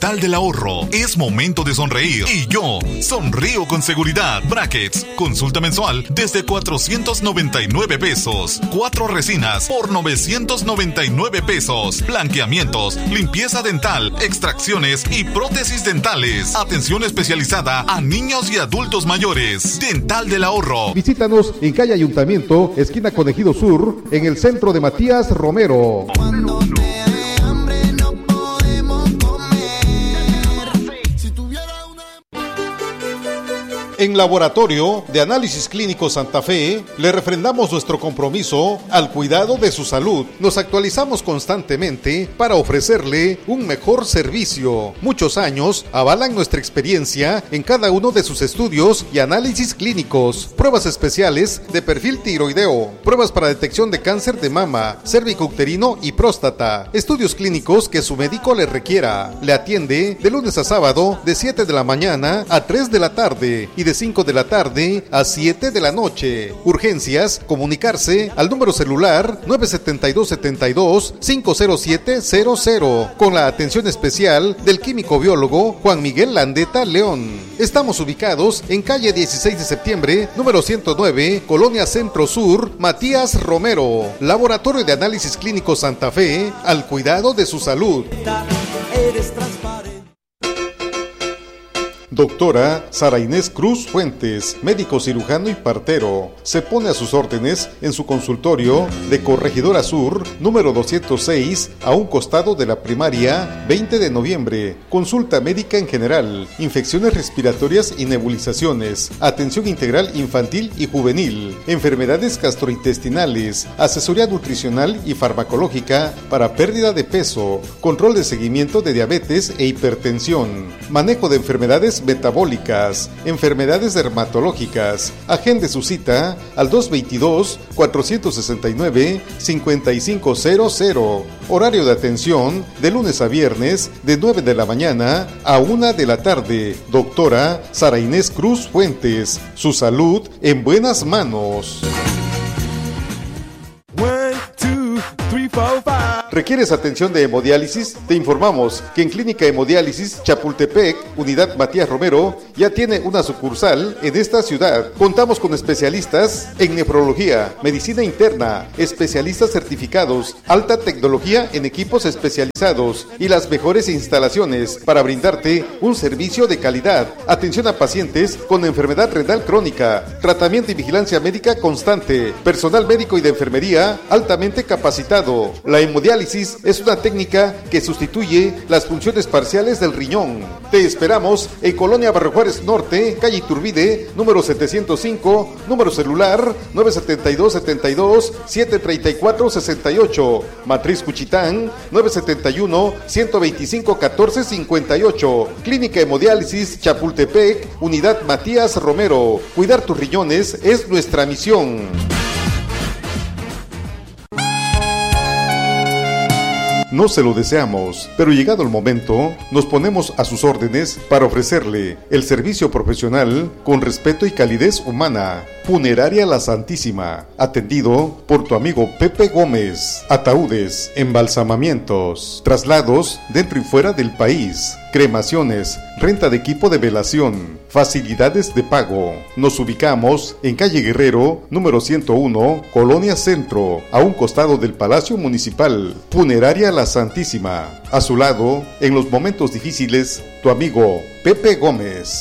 Dental del Ahorro. Es momento de sonreír y yo sonrío con seguridad. Brackets, consulta mensual desde 499 pesos. 4 resinas por 999 pesos. Blanqueamientos, limpieza dental, extracciones y prótesis dentales. Atención especializada a niños y adultos mayores. Dental del Ahorro. Visítanos en calle Ayuntamiento, esquina Conejido Sur, en el centro de Matías Romero. En Laboratorio de Análisis Clínico Santa Fe, le refrendamos nuestro compromiso al cuidado de su salud. Nos actualizamos constantemente para ofrecerle un mejor servicio. Muchos años avalan nuestra experiencia en cada uno de sus estudios y análisis clínicos. Pruebas especiales de perfil tiroideo, pruebas para detección de cáncer de mama, cérvico-uterino y próstata. Estudios clínicos que su médico le requiera. Le atiende de lunes a sábado de 7 de la mañana a 3 de la tarde y de 5 de la tarde a 7 de la noche. Urgencias, comunicarse al número celular 972-72-50700 con la atención especial del químico biólogo Juan Miguel Landeta León. Estamos ubicados en calle 16 de septiembre, número 109, Colonia Centro Sur, Matías Romero. Laboratorio de Análisis Clínico Santa Fe, al cuidado de su salud. Eres transparente. Doctora Sara Inés Cruz Fuentes, médico cirujano y partero, se pone a sus órdenes en su consultorio de Corregidora Sur, número 206, a un costado de la primaria 20 de noviembre. Consulta médica en general, infecciones respiratorias y nebulizaciones, atención integral infantil y juvenil, enfermedades gastrointestinales, asesoría nutricional y farmacológica para pérdida de peso, control de seguimiento de diabetes e hipertensión, manejo de enfermedades metabólicas, enfermedades dermatológicas. Agende su cita al 222-469-5500. Horario de atención de lunes a viernes de 9 de la mañana a 1 de la tarde. Doctora Sara Inés Cruz Fuentes. Su salud en buenas manos. 1, 2, 3, 4, 5. ¿Requieres atención de hemodiálisis? Te informamos que en Clínica Hemodiálisis Chapultepec, Unidad Matías Romero, ya tiene una sucursal en esta ciudad. Contamos con especialistas en nefrología, medicina interna, especialistas certificados, alta tecnología en equipos especializados y las mejores instalaciones para brindarte un servicio de calidad. Atención a pacientes con enfermedad renal crónica, tratamiento y vigilancia médica constante, personal médico y de enfermería altamente capacitado. La hemodiálisis es una técnica que sustituye las funciones parciales del riñón. Te esperamos en Colonia Barrio Juárez Norte, calle Iturbide, número 705, número celular 972-72-734-68, Matriz Cuchitán, 971-125-1458, Clínica Hemodiálisis Chapultepec, Unidad Matías Romero. Cuidar tus riñones es nuestra misión. No se lo deseamos, pero llegado el momento, nos ponemos a sus órdenes para ofrecerle el servicio profesional con respeto y calidez humana. Funeraria La Santísima, atendido por tu amigo Pepe Gómez. Ataúdes, embalsamamientos, traslados dentro y fuera del país, cremaciones, renta de equipo de velación, facilidades de pago. Nos ubicamos en calle Guerrero, número 101, Colonia Centro, a un costado del Palacio Municipal. Funeraria La Santísima, a su lado, en los momentos difíciles, tu amigo Pepe Gómez.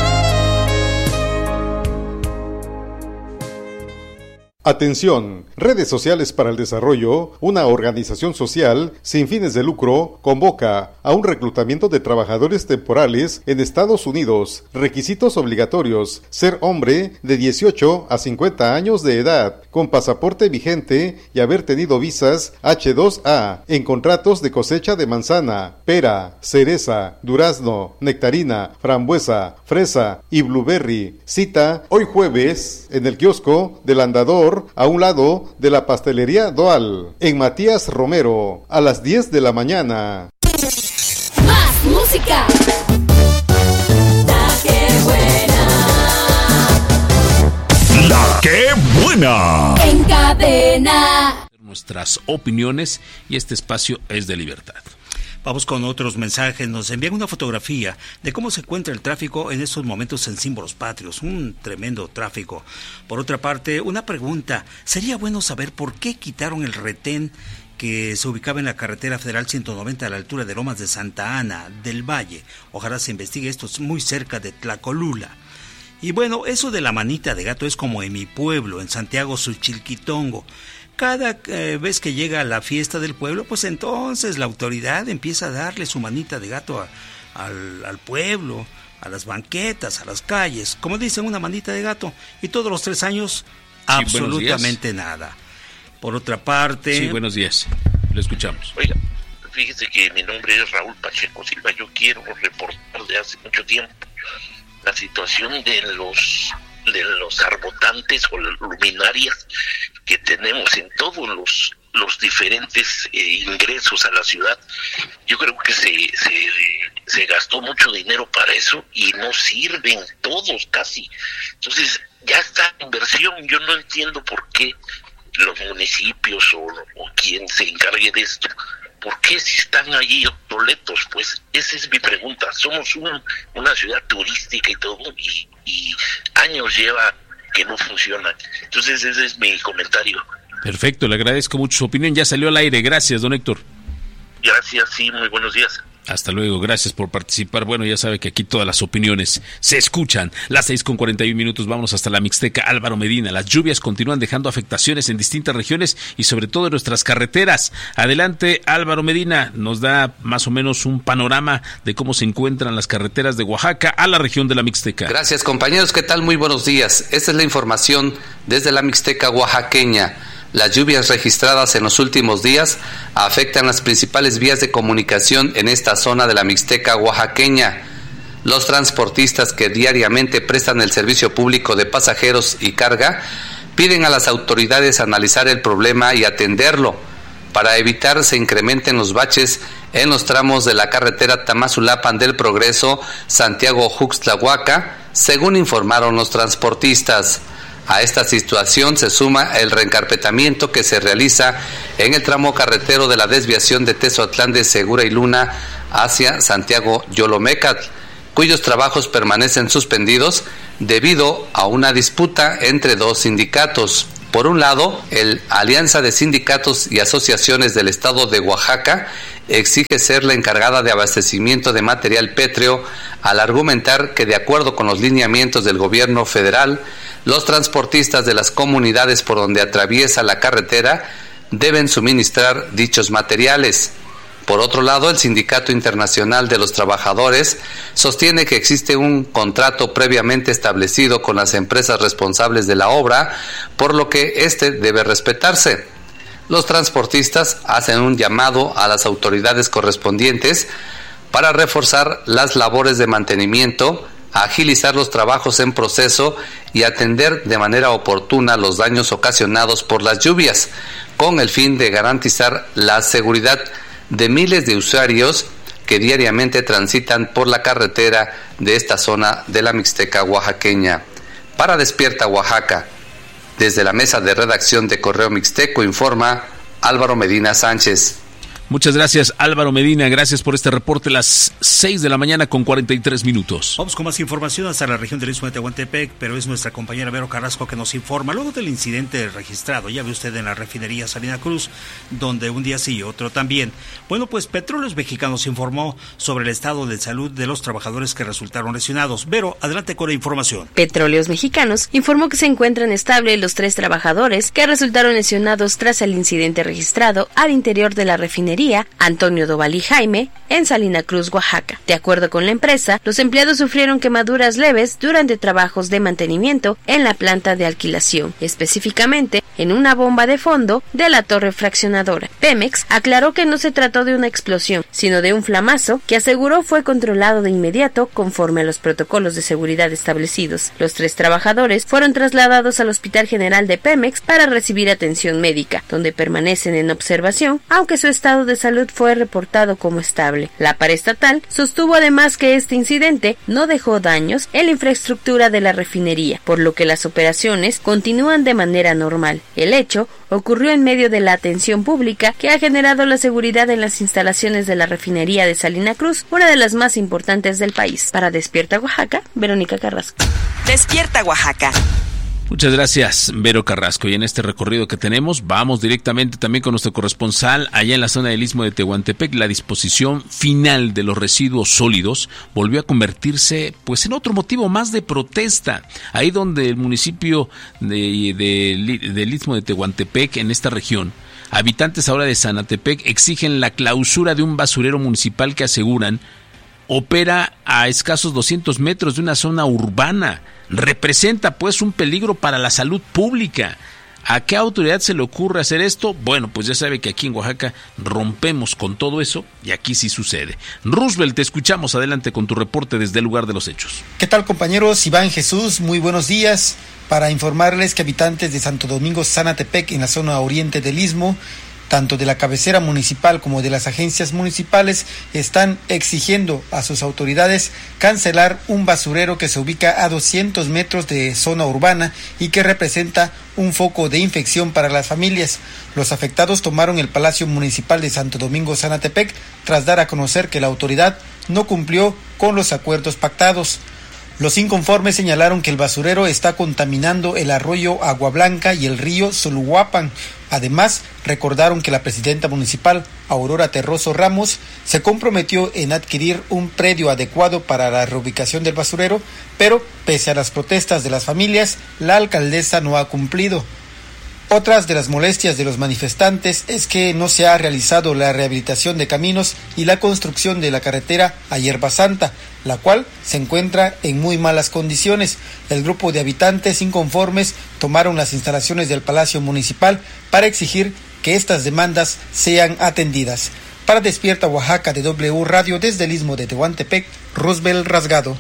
Atención, Redes Sociales para el Desarrollo, una organización social sin fines de lucro, convoca a un reclutamiento de trabajadores temporales en Estados Unidos. Requisitos obligatorios: ser hombre de 18 a 50 años de edad, con pasaporte vigente y haber tenido visas H2A en contratos de cosecha de manzana, pera, cereza, durazno, nectarina, frambuesa, fresa y blueberry. Cita hoy jueves en el kiosco del Andador, a un lado de la pastelería Doal, en Matías Romero, a las 10 de la mañana. Más música. La que buena. ¡La que buena! En cadena. Nuestras opiniones, y este espacio es de libertad. Vamos con otros mensajes. Nos envían una fotografía de cómo se encuentra el tráfico en estos momentos en Símbolos Patrios. Un tremendo tráfico. Por otra parte, una pregunta. ¿Sería bueno saber por qué quitaron el retén que se ubicaba en la carretera federal 190 a la altura de Lomas de Santa Ana del Valle? Ojalá se investigue esto, es muy cerca de Tlacolula. Y bueno, eso de la manita de gato es como en mi pueblo, en Santiago Suchilquitongo. Cada vez que llega la fiesta del pueblo, pues entonces la autoridad empieza a darle su manita de gato al pueblo, a las banquetas, a las calles, como dicen, una manita de gato, y todos los 3 años absolutamente nada. Por otra parte... Sí, buenos días, lo escuchamos. Oiga, fíjese que mi nombre es Raúl Pacheco Silva. Yo quiero reportar de hace mucho tiempo la situación de los arbotantes o luminarias que tenemos en todos los diferentes ingresos a la ciudad. Yo creo que se gastó mucho dinero para eso y no sirven todos casi. Entonces ya está inversión. Yo no entiendo por qué los municipios o quien se encargue de esto, ¿por qué si están allí obsoletos? Pues esa es mi pregunta. Somos una ciudad turística y todo, y años lleva que no funciona. Entonces ese es mi comentario. Perfecto, le agradezco mucho su opinión. Ya salió al aire. Gracias, don Héctor. Gracias, sí, muy buenos días. Hasta luego, gracias por participar. Bueno, ya sabe que aquí todas las opiniones se escuchan. Las 6:41, vámonos hasta la Mixteca. Álvaro Medina, las lluvias continúan dejando afectaciones en distintas regiones y sobre todo en nuestras carreteras. Adelante, Álvaro Medina, nos da más o menos un panorama de cómo se encuentran las carreteras de Oaxaca a la región de la Mixteca. Gracias, compañeros, ¿qué tal? Muy buenos días. Esta es la información desde la Mixteca oaxaqueña. Las lluvias registradas en los últimos días afectan las principales vías de comunicación en esta zona de la Mixteca oaxaqueña. Los transportistas que diariamente prestan el servicio público de pasajeros y carga piden a las autoridades analizar el problema y atenderlo para evitar se incrementen los baches en los tramos de la carretera Tamazulapan del Progreso, Santiago-Juxtlahuaca, según informaron los transportistas. A esta situación se suma el reencarpetamiento que se realiza en el tramo carretero de la desviación de Tezotlán de Segura y Luna hacia Santiago Yolomecatl, cuyos trabajos permanecen suspendidos debido a una disputa entre dos sindicatos. Por un lado, el Alianza de Sindicatos y Asociaciones del Estado de Oaxaca exige ser la encargada de abastecimiento de material pétreo al argumentar que de acuerdo con los lineamientos del gobierno federal, los transportistas de las comunidades por donde atraviesa la carretera deben suministrar dichos materiales. Por otro lado, el Sindicato Internacional de los Trabajadores sostiene que existe un contrato previamente establecido con las empresas responsables de la obra, por lo que este debe respetarse. Los transportistas hacen un llamado a las autoridades correspondientes para reforzar las labores de mantenimiento, agilizar los trabajos en proceso y atender de manera oportuna los daños ocasionados por las lluvias, con el fin de garantizar la seguridad de miles de usuarios que diariamente transitan por la carretera de esta zona de la Mixteca oaxaqueña. Para Despierta Oaxaca, desde la mesa de redacción de Correo Mixteco, informa Álvaro Medina Sánchez. Muchas gracias, Álvaro Medina. Gracias por este reporte. Las 6:43. Vamos con más información hasta la región del Istmo de Tehuantepec, pero es nuestra compañera Vero Carrasco que nos informa. Luego del incidente registrado, ya ve usted en la refinería Salina Cruz, donde un día sí y otro también. Bueno, pues Petróleos Mexicanos informó sobre el estado de salud de los trabajadores que resultaron lesionados. Vero, adelante con la información. Petróleos Mexicanos informó que se encuentran estables los 3 trabajadores que resultaron lesionados tras el incidente registrado al interior de la refinería Antonio Doval y Jaime en Salina Cruz, Oaxaca. De acuerdo con la empresa, los empleados sufrieron quemaduras leves durante trabajos de mantenimiento en la planta de alquilación, específicamente en una bomba de fondo de la torre fraccionadora. Pemex aclaró que no se trató de una explosión, sino de un flamazo que aseguró fue controlado de inmediato conforme a los protocolos de seguridad establecidos. Los 3 trabajadores fueron trasladados al Hospital General de Pemex para recibir atención médica, donde permanecen en observación, aunque su estado de salud fue reportado como estable. La paraestatal sostuvo además que este incidente no dejó daños en la infraestructura de la refinería, por lo que las operaciones continúan de manera normal. El hecho ocurrió en medio de la atención pública que ha generado la seguridad en las instalaciones de la refinería de Salina Cruz, una de las más importantes del país. Para Despierta Oaxaca, Verónica Carrasco. Despierta Oaxaca. Muchas gracias, Vero Carrasco. Y en este recorrido que tenemos, vamos directamente también con nuestro corresponsal allá en la zona del Istmo de Tehuantepec. La disposición final de los residuos sólidos volvió a convertirse pues en otro motivo más de protesta. Ahí donde el municipio del Istmo de Tehuantepec, en esta región, habitantes ahora de Zanatepec exigen la clausura de un basurero municipal que aseguran opera a escasos 200 metros de una zona urbana. Representa pues un peligro para la salud pública. ¿A qué autoridad se le ocurre hacer esto? Bueno, pues ya sabe que aquí en Oaxaca rompemos con todo eso y aquí sí sucede. Roosevelt, te escuchamos. Adelante con tu reporte desde el lugar de los hechos. ¿Qué tal, compañeros? Iván Jesús, muy buenos días. Para informarles que habitantes de Santo Domingo Zanatepec, en la zona oriente del Istmo, tanto de la cabecera municipal como de las agencias municipales, están exigiendo a sus autoridades cancelar un basurero que se ubica a 200 metros de zona urbana y que representa un foco de infección para las familias. Los afectados tomaron el Palacio Municipal de Santo Domingo Zanatepec tras dar a conocer que la autoridad no cumplió con los acuerdos pactados. Los inconformes señalaron que el basurero está contaminando el arroyo Agua Blanca y el río Suluhuapan. Además, recordaron que la presidenta municipal, Aurora Terroso Ramos, se comprometió en adquirir un predio adecuado para la reubicación del basurero, pero pese a las protestas de las familias, la alcaldesa no ha cumplido. Otras de las molestias de los manifestantes es que no se ha realizado la rehabilitación de caminos y la construcción de la carretera a Hierba Santa, la cual se encuentra en muy malas condiciones. El grupo de habitantes inconformes tomaron las instalaciones del Palacio Municipal para exigir que estas demandas sean atendidas. Para Despierta Oaxaca de W Radio desde el Istmo de Tehuantepec, Roosevelt Rasgado.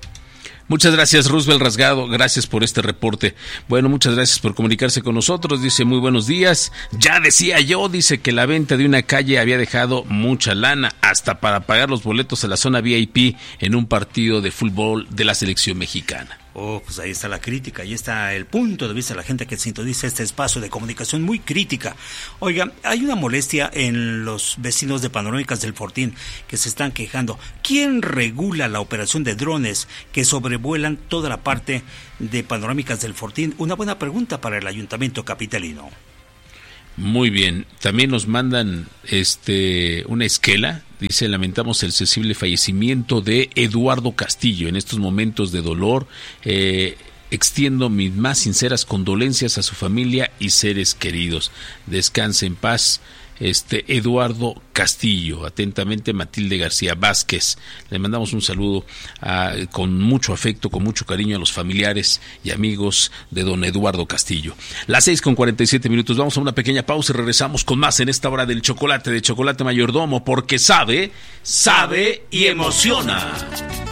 Muchas gracias, Roosevelt Rasgado, gracias por este reporte. Bueno, muchas gracias por comunicarse con nosotros. Dice, muy buenos días. Ya decía yo, dice que la venta de una calle había dejado mucha lana, hasta para pagar los boletos a la zona VIP en un partido de fútbol de la selección mexicana. Oh, pues ahí está la crítica, ahí está el punto de vista de la gente que sintoniza este espacio de comunicación muy crítica. Oiga, hay una molestia en los vecinos de Panorámicas del Fortín que se están quejando. ¿Quién regula la operación de drones que sobrevuelan toda la parte de Panorámicas del Fortín? Una buena pregunta para el ayuntamiento capitalino. Muy bien, también nos mandan una esquela. Dice, lamentamos el sensible fallecimiento de Eduardo Castillo. En estos momentos de dolor, extiendo mis más sinceras condolencias a su familia y seres queridos. Descanse en paz, Eduardo Castillo. Atentamente, Matilde García Vázquez. Le mandamos un saludo con mucho afecto, con mucho cariño a los familiares y amigos de don Eduardo Castillo. Las 6:47. Vamos a una pequeña pausa y regresamos con más en esta hora del chocolate, de Chocolate Mayordomo, porque sabe y emociona.